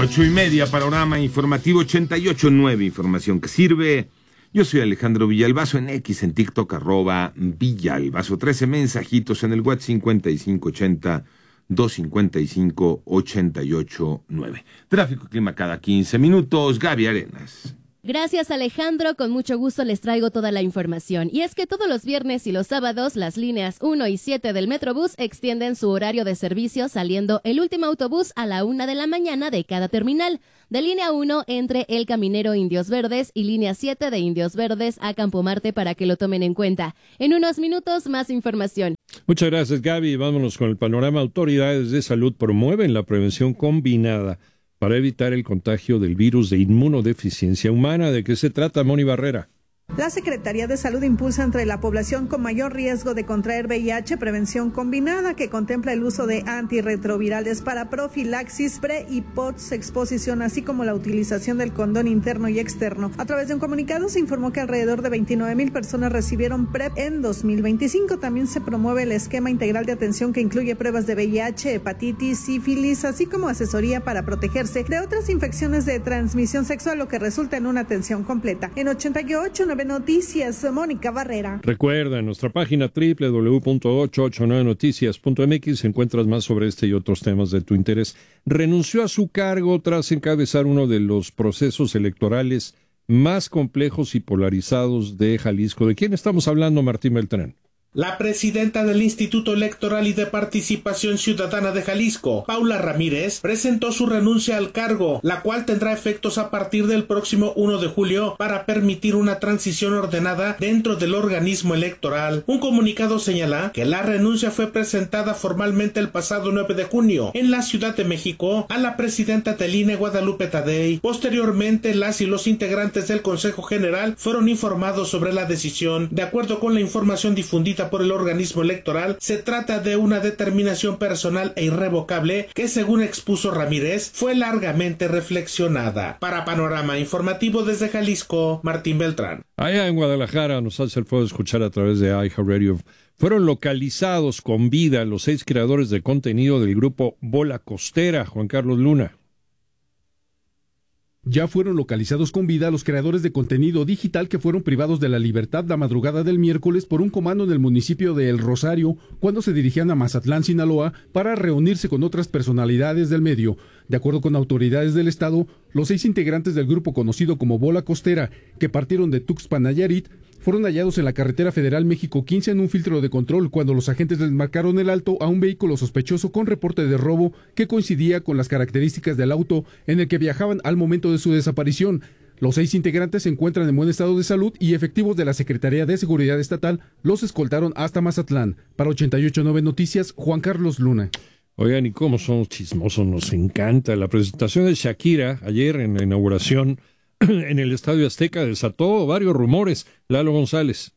8:30, panorama informativo 88.9, información que sirve. Yo soy Alejandro Villalbazo en X, en TikTok, @Villalbazo. 13 mensajitos en el WhatsApp 5580-255-889. Tráfico y clima cada 15 minutos. Gaby Arenas. Gracias, Alejandro. Con mucho gusto les traigo toda la información. Y es que todos los viernes y los sábados, las líneas 1 y 7 del Metrobús extienden su horario de servicio, saliendo el último autobús a la 1 de la mañana de cada terminal. De línea 1 entre El Caminero Indios Verdes y línea 7 de Indios Verdes a Campo Marte para que lo tomen en cuenta. En unos minutos, más información. Muchas gracias, Gaby. Vámonos con el panorama. Autoridades de salud promueven la prevención combinada para evitar el contagio del virus de inmunodeficiencia humana. ¿De qué se trata, Moni Barrera? La Secretaría de Salud impulsa entre la población con mayor riesgo de contraer VIH prevención combinada que contempla el uso de antirretrovirales para profilaxis, pre y post exposición, así como la utilización del condón interno y externo. A través de un comunicado se informó que alrededor de 29,000 personas recibieron PrEP en 2025. También se promueve el esquema integral de atención que incluye pruebas de VIH, hepatitis, sífilis, así como asesoría para protegerse de otras infecciones de transmisión sexual, lo que resulta en una atención completa. En 88.9 Noticias, Mónica Barrera. Recuerda, en nuestra página www.889noticias.mx encuentras más sobre este y otros temas de tu interés. Renunció a su cargo tras encabezar uno de los procesos electorales más complejos y polarizados de Jalisco. ¿De quién estamos hablando, Martín Beltrán? La presidenta del Instituto Electoral y de Participación Ciudadana de Jalisco, Paula Ramírez, presentó su renuncia al cargo, la cual tendrá efectos a partir del próximo 1 de julio para permitir una transición ordenada dentro del organismo electoral. Un comunicado señala que la renuncia fue presentada formalmente el pasado 9 de junio en la Ciudad de México a la presidenta del INE, Guadalupe Tadei. Posteriormente, las y los integrantes del Consejo General fueron informados sobre la decisión. De acuerdo con la información difundida por el organismo electoral, se trata de una determinación personal e irrevocable que, según expuso Ramírez, fue largamente reflexionada. Para Panorama Informativo desde Jalisco, Martín Beltrán. Allá en Guadalajara nos hace el favor de escuchar a través de iHeartRadio. Fueron localizados con vida los 6 creadores de contenido del grupo Bola Costera. Juan Carlos Luna. Ya fueron localizados con vida los creadores de contenido digital que fueron privados de la libertad la madrugada del miércoles por un comando en el municipio de El Rosario cuando se dirigían a Mazatlán, Sinaloa, para reunirse con otras personalidades del medio. De acuerdo con autoridades del estado, los 6 integrantes del grupo conocido como Bola Costera, que partieron de Tuxpan, Nayarit, fueron hallados en la carretera federal México 15 en un filtro de control cuando los agentes les marcaron el alto a un vehículo sospechoso con reporte de robo que coincidía con las características del auto en el que viajaban al momento de su desaparición. Los 6 integrantes se encuentran en buen estado de salud y efectivos de la Secretaría de Seguridad Estatal los escoltaron hasta Mazatlán. Para 88.9 Noticias, Juan Carlos Luna. Oigan, y cómo somos chismosos, nos encanta. La presentación de Shakira ayer en la inauguración en el Estadio Azteca desató varios rumores. Lalo González.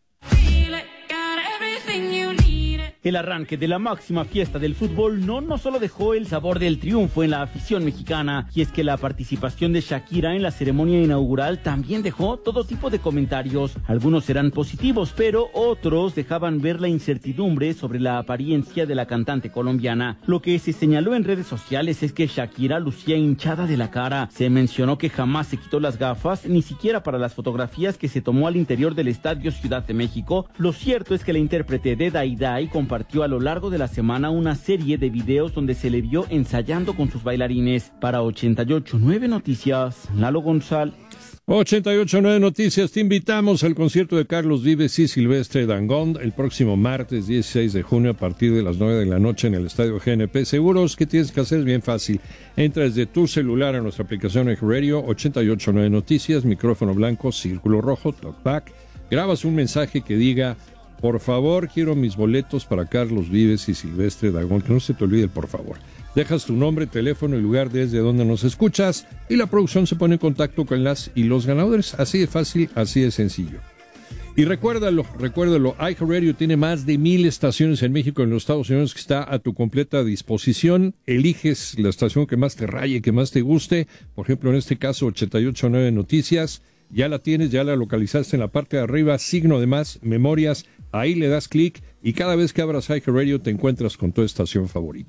El arranque de la máxima fiesta del fútbol no solo dejó el sabor del triunfo en la afición mexicana, y es que la participación de Shakira en la ceremonia inaugural también dejó todo tipo de comentarios. Algunos eran positivos, pero otros dejaban ver la incertidumbre sobre la apariencia de la cantante colombiana. Lo que se señaló en redes sociales es que Shakira lucía hinchada de la cara. Se mencionó que jamás se quitó las gafas, ni siquiera para las fotografías que se tomó al interior del Estadio Ciudad de México. Lo cierto es que la intérprete de Day Day compartió a lo largo de la semana una serie de videos donde se le vio ensayando con sus bailarines. Para 88.9 Noticias, Lalo González. 88.9 Noticias, te invitamos al concierto de Carlos Vives y Silvestre Dangond el próximo martes 16 de junio a partir de las 9 de la noche en el Estadio GNP. Seguros que tienes que hacer es bien fácil. Entra desde tu celular a nuestra aplicación iHeartRadio, 88.9 Noticias, micrófono blanco, círculo rojo, talkback. Grabas un mensaje que diga: por favor, quiero mis boletos para Carlos Vives y Silvestre Dangond. Que no se te olvide, por favor. Dejas tu nombre, teléfono y lugar desde donde nos escuchas y la producción se pone en contacto con las y los ganadores. Así de fácil, así de sencillo. Y recuérdalo, iHeartRadio tiene más de 1,000 estaciones en México y en los Estados Unidos que está a tu completa disposición. Eliges la estación que más te raye, que más te guste. Por ejemplo, en este caso, 88.9 Noticias. Ya la tienes, ya la localizaste en la parte de arriba, signo de más, memorias. Ahí le das clic y cada vez que abras iHeartRadio te encuentras con tu estación favorita.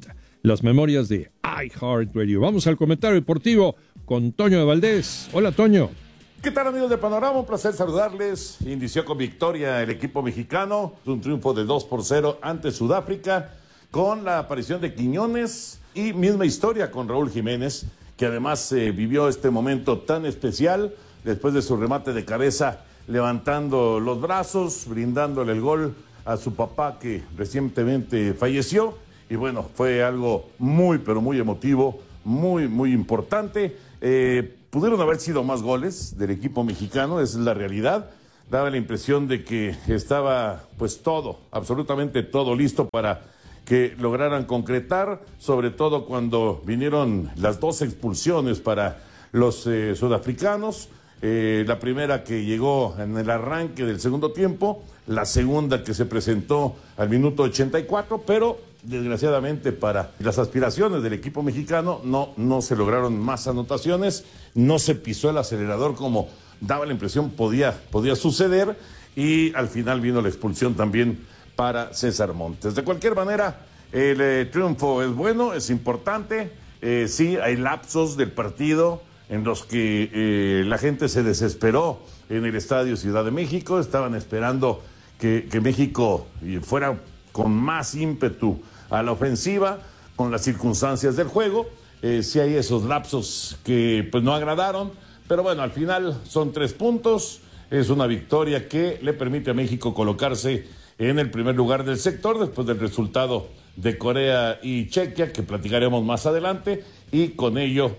las memorias de iHeartRadio. Vamos al comentario deportivo con Toño de Valdés. Hola, Toño. ¿Qué tal, amigos de Panorama? Un placer saludarles. Inició con victoria el equipo mexicano, un triunfo de 2-0 ante Sudáfrica, con la aparición de Quiñones y misma historia con Raúl Jiménez, que además vivió este momento tan especial después de su remate de cabeza, levantando los brazos, brindándole el gol a su papá que recientemente falleció. Y bueno, fue algo muy, pero muy emotivo, muy, muy importante. Pudieron haber sido más goles del equipo mexicano, esa es la realidad. Daba la impresión de que estaba pues todo, absolutamente todo listo para que lograran concretar, sobre todo cuando vinieron las 2 expulsiones para los sudafricanos. La primera que llegó en el arranque del segundo tiempo, la segunda que se presentó al minuto 84, pero desgraciadamente para las aspiraciones del equipo mexicano no se lograron más anotaciones, no se pisó el acelerador como daba la impresión podía suceder, y al final vino la expulsión también para César Montes. De cualquier manera, el triunfo es bueno, es importante. Sí, hay lapsos del partido en los que la gente se desesperó en el Estadio Ciudad de México, estaban esperando que México fuera con más ímpetu a la ofensiva, con las circunstancias del juego. Sí hay esos lapsos que pues no agradaron, pero bueno, al final son 3 puntos, es una victoria que le permite a México colocarse en el primer lugar del sector después del resultado de Corea y Chequia, que platicaremos más adelante, y con ello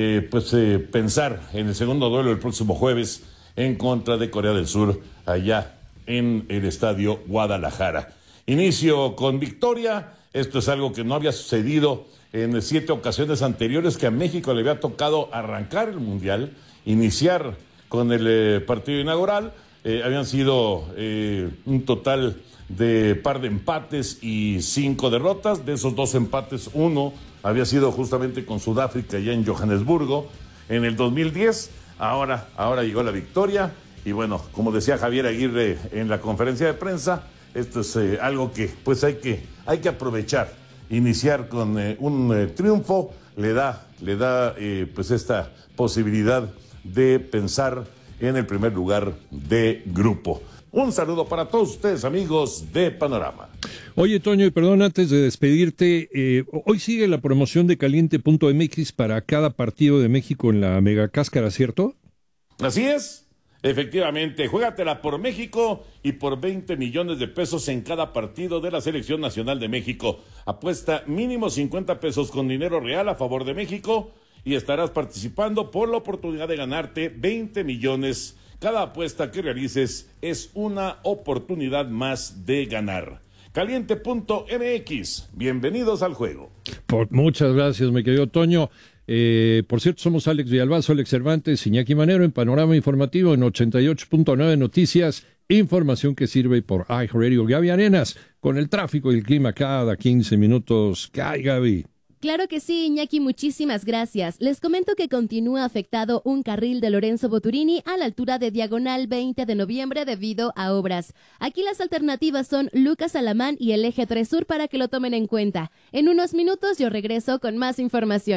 pensar en el segundo duelo el próximo jueves en contra de Corea del Sur allá en el Estadio Guadalajara. Inicio con victoria. Esto es algo que no había sucedido en 7 ocasiones anteriores que a México le había tocado arrancar el Mundial, iniciar con el partido inaugural. Habían sido un total de par de empates y 5 derrotas. De esos 2 empates, 1 había sido justamente con Sudáfrica ya en Johannesburgo en el 2010. Ahora llegó la victoria. Y bueno, como decía Javier Aguirre en la conferencia de prensa, esto es algo que pues hay que aprovechar. Iniciar con un triunfo le da pues esta posibilidad de pensar en el primer lugar de grupo. Un saludo para todos ustedes, amigos de Panorama. Oye, Toño, y perdón, antes de despedirte, hoy sigue la promoción de Caliente.mx para cada partido de México en la Mega Cáscara, ¿cierto? Así es. Efectivamente, juégatela por México y por 20 millones de pesos en cada partido de la Selección Nacional de México. Apuesta mínimo 50 pesos con dinero real a favor de México y estarás participando por la oportunidad de ganarte 20 millones. Cada apuesta que realices es una oportunidad más de ganar. Caliente.mx, bienvenidos al juego. Muchas gracias, mi querido Toño. Por cierto, somos Alex Villalbazo, Alex Cervantes, Iñaki Manero en Panorama Informativo en 88.9 Noticias, información que sirve por iHeartRadio. Gaby Arenas, con el tráfico y el clima cada 15 minutos. ¿Qué hay, Gaby? Claro que sí, Iñaki, muchísimas gracias. Les comento que continúa afectado un carril de Lorenzo Boturini a la altura de Diagonal 20 de noviembre debido a obras. Aquí las alternativas son Lucas Alamán y el Eje 3 Sur para que lo tomen en cuenta. En unos minutos yo regreso con más información.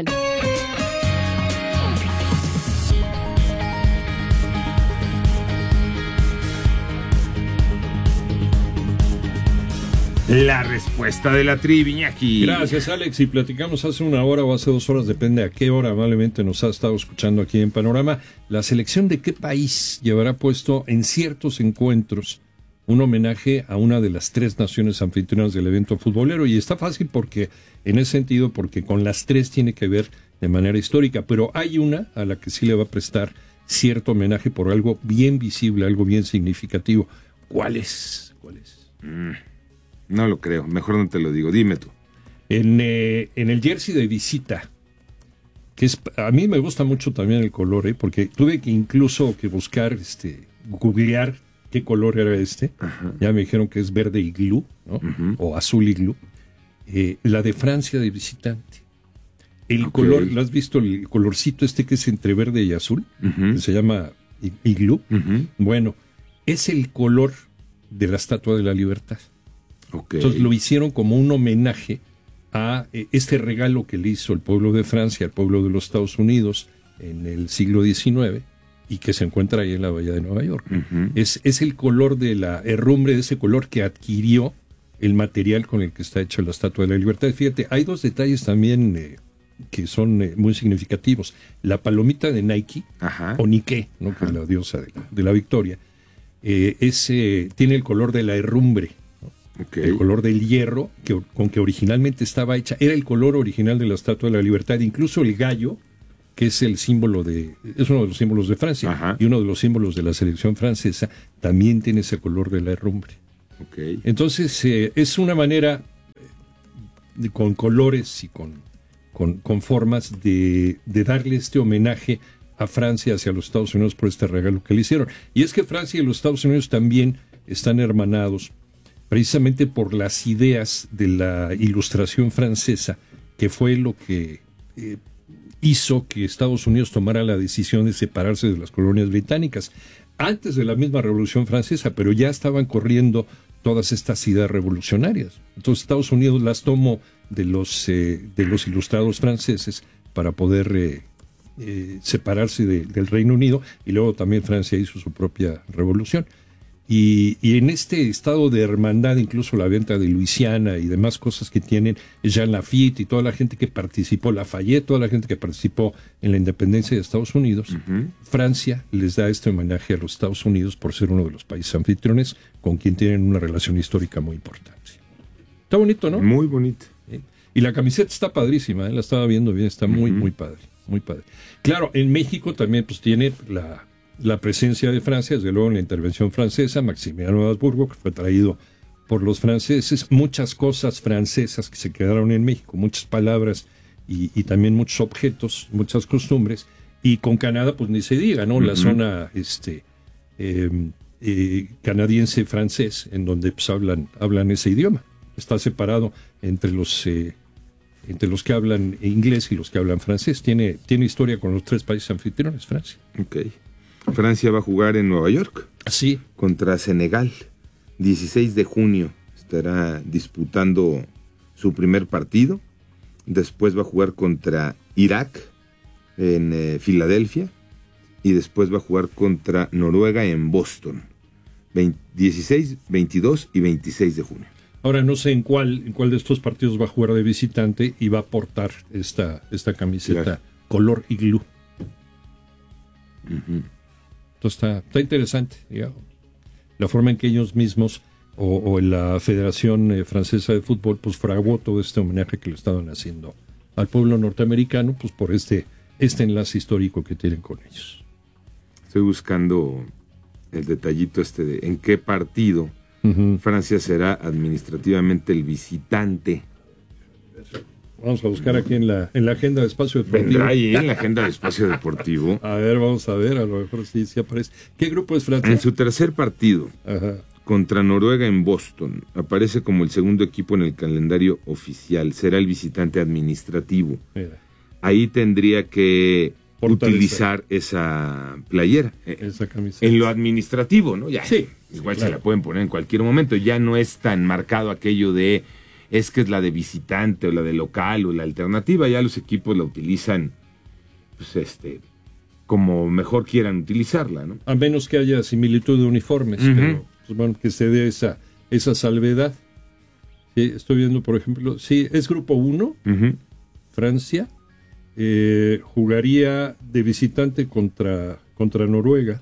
La respuesta de la trivia, Iñaki. Gracias, Alex. Y platicamos hace 1 hora o hace 2 horas, depende a qué hora amablemente nos ha estado escuchando aquí en Panorama. La selección de qué país llevará puesto en ciertos encuentros un homenaje a una de las 3 naciones anfitrionas del evento futbolero. Y está fácil porque, en ese sentido, porque con las 3 tiene que ver de manera histórica. Pero hay una a la que sí le va a prestar cierto homenaje por algo bien visible, algo bien significativo. ¿Cuál es? No lo creo, mejor no te lo digo, dime tú. En el jersey de visita, que es, a mí me gusta mucho también el color, porque tuve que incluso que buscar, googlear qué color era este. Ajá. Ya me dijeron que es verde iglú, ¿no? Uh-huh. O azul iglú. La de Francia de visitante. El color, ¿lo has visto? El colorcito que es entre verde y azul, uh-huh, que se llama iglú. Uh-huh. Bueno, es el color de la Estatua de la Libertad. Okay. Entonces lo hicieron como un homenaje a este regalo que le hizo el pueblo de Francia al pueblo de los Estados Unidos en el siglo XIX y que se encuentra ahí en la bahía de Nueva York. Uh-huh. Es el color de la herrumbre, de ese color que adquirió el material con el que está hecha la Estatua de la Libertad. Fíjate, hay dos detalles también que son muy significativos. La palomita de Nike, ajá, o Nike, ¿no? Que es la diosa de la victoria, tiene el color de la herrumbre, ¿no? Okay. El color del hierro con que originalmente estaba hecha. Era el color original de la Estatua de la Libertad. Incluso el gallo, que es es uno de los símbolos de Francia, ajá, y uno de los símbolos de la selección francesa, también tiene ese color de la herrumbre. Okay. Entonces es una manera con colores y con formas de darle este homenaje a Francia hacia los Estados Unidos por este regalo que le hicieron. Y es que Francia y los Estados Unidos también están hermanados precisamente por las ideas de la Ilustración francesa, que fue lo que hizo que Estados Unidos tomara la decisión de separarse de las colonias británicas antes de la misma Revolución Francesa, pero ya estaban corriendo todas estas ideas revolucionarias. Entonces Estados Unidos las tomó de los ilustrados franceses para poder separarse del Reino Unido, y luego también Francia hizo su propia revolución. Y en este estado de hermandad, incluso la venta de Luisiana y demás cosas que tienen, Jean Lafitte y toda la gente que participó, Lafayette, toda la gente que participó en la independencia de Estados Unidos, uh-huh, Francia les da este homenaje a los Estados Unidos por ser uno de los países anfitriones con quien tienen una relación histórica muy importante. Está bonito, ¿no? Muy bonito. Y la camiseta está padrísima, la estaba viendo bien, está muy, uh-huh, muy padre, muy padre. Claro, en México también pues tiene la presencia de Francia, desde luego en la intervención francesa, Maximiliano de Habsburgo, que fue traído por los franceses, muchas cosas francesas que se quedaron en México, muchas palabras y también muchos objetos, muchas costumbres, y con Canadá pues ni se diga, ¿no? Uh-huh. La zona canadiense-francés, en donde pues hablan ese idioma. Está separado entre los que hablan inglés y los que hablan francés. Tiene historia con los tres países anfitriones, Francia. Okay. Francia va a jugar en Nueva York. Sí. Contra Senegal. 16 de junio estará disputando su primer partido. Después va a jugar contra Irak en Filadelfia. Y después va a jugar contra Noruega en Boston. 16, 22 y 26 de junio. Ahora no sé en cuál de estos partidos va a jugar de visitante y va a portar esta camiseta, claro, color iglú. Uh-huh. Entonces está interesante, digamos. La forma en que ellos mismos o en la Federación Francesa de Fútbol pues fraguó todo este homenaje que le estaban haciendo al pueblo norteamericano, pues por este enlace histórico que tienen con ellos. Estoy buscando el detallito de en qué partido, uh-huh, Francia será administrativamente el visitante. Vamos a buscar aquí en la agenda de Espacio Deportivo. Vendrá ahí en la agenda de Espacio Deportivo. A ver, vamos a ver, a lo mejor sí aparece. ¿Qué grupo es Francia? En su tercer partido, ajá, contra Noruega en Boston, aparece como el segundo equipo en el calendario oficial. Será el visitante administrativo. Mira. Ahí tendría que utilizar esa playera. Esa camiseta. En lo administrativo, ¿no? Ya, sí, igual claro, se la pueden poner en cualquier momento. Ya no es tan marcado aquello de es que es la de visitante o la de local o la alternativa. Ya los equipos la utilizan pues como mejor quieran utilizarla, ¿no? A menos que haya similitud de uniformes, uh-huh, pero pues, bueno, que se dé esa salvedad. Sí, estoy viendo, por ejemplo, sí, es grupo 1, uh-huh, Francia, jugaría de visitante contra Noruega,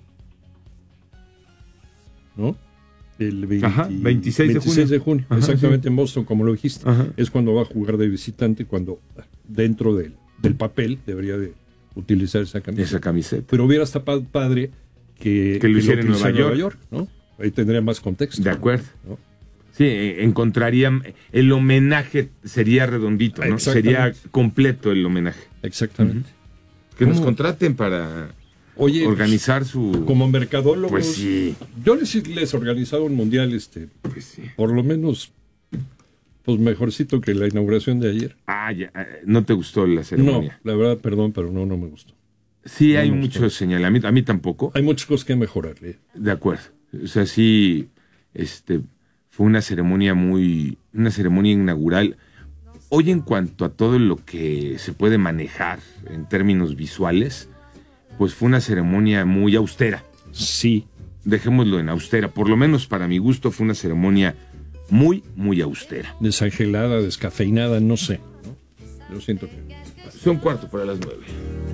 ¿no? El 26 de junio. Ajá, exactamente, sí, en Boston, como lo dijiste. Ajá. Es cuando va a jugar de visitante, cuando dentro del papel debería de utilizar esa camiseta. Pero hubiera estado padre que lo hiciera en Nueva York, ¿no? Ahí tendría más contexto. De acuerdo, ¿no? Sí, encontraría el homenaje, sería redondito, ¿no? Sería completo el homenaje. Exactamente. Uh-huh. Que nos contraten para organizar su... Como mercadólogos. Pues sí. Yo les he organizado un mundial, pues sí, por lo menos, pues mejorcito que la inauguración de ayer. Ya. ¿No te gustó la ceremonia? No, la verdad, perdón, pero no me gustó. Sí, no hay muchos señalamientos. A mí tampoco. Hay muchas cosas que mejorarle. De acuerdo. O sea, sí, fue una ceremonia inaugural hoy en cuanto a todo lo que se puede manejar en términos visuales, pues fue una ceremonia muy austera. Sí. Dejémoslo en austera, por lo menos para mi gusto fue una ceremonia muy, muy austera. Desangelada, descafeinada, no sé, ¿no? Yo siento que... Son 8:45.